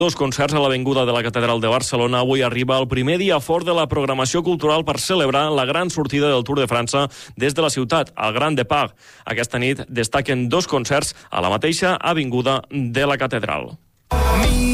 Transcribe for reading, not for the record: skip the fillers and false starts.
Dos concerts a l'Avinguda de la Catedral de Barcelona. Avui arriba el primer dia fort de la programació cultural per celebrar la gran sortida del Tour de França des de la ciutat, al Grand Départ. Aquesta nit destaquen dos concerts a la mateixa Avinguda de la Catedral.